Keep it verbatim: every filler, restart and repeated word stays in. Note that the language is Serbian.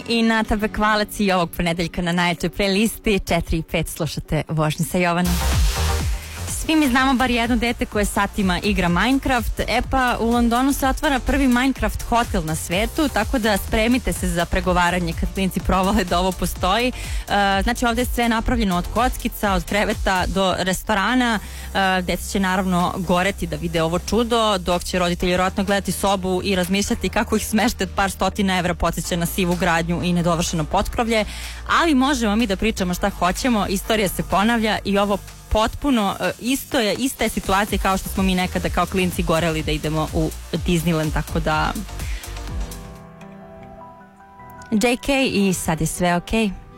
i Nata Bekvalac i ovog ponedeljka na najjačoj playlisti četiri i pet slušate Vožnje sa Jovanom. Svi mi znamo bar jedno dete koje satima igra Minecraft. E pa u Londonu se otvara prvi Minecraft hotel na svetu, tako da spremite se za pregovaranje kad klinci provale da ovo postoji. E, znači ovdje je sve napravljeno od kockica, od kreveta do restorana. E, deca će naravno goreti da vide ovo čudo, dok će roditelji vjerojatno gledati sobu i razmišljati kako ih smešte od par stotina evra podsjeća na sivu gradnju i nedovršeno potkrovlje. Ali možemo mi da pričamo šta hoćemo, istorija se ponavlja i ovo potpuno isto je, ista je situacija kao što smo mi nekada kao klinci goreli da idemo u Disneyland, tako da J K i sad je sve okej.